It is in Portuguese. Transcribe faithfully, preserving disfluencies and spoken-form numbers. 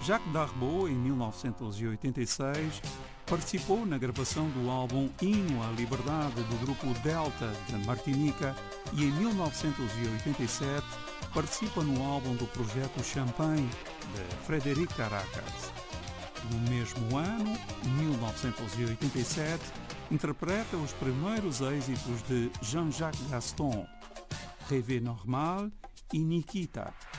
Jacques Darboux, em mil novecentos e oitenta e seis, participou na gravação do álbum Hino à Liberdade do grupo Delta de Martinica e em mil novecentos e oitenta e sete participa no álbum do projeto Champagne de Frédéric Caracas. No mesmo ano, mil novecentos e oitenta e sete, interpreta os primeiros êxitos de Jean-Jacques Gaston, Rêver Normal e Nikita.